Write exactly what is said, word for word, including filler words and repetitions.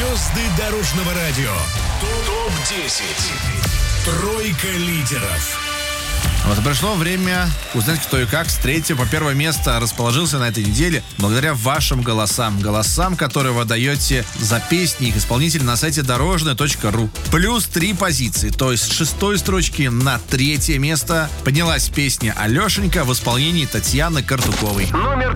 Звезды дорожного радио. топ десять. Тройка лидеров. Вот пришло время узнать, кто и как с третьего по первое место расположился на этой неделе благодаря вашим голосам. Голосам, которые вы даете за песни их исполнителей на сайте дорожное точка ру. Плюс три позиции, то есть с шестой строчки на третье место поднялась песня «Алешенька» в исполнении Татьяны Картуковой. Номер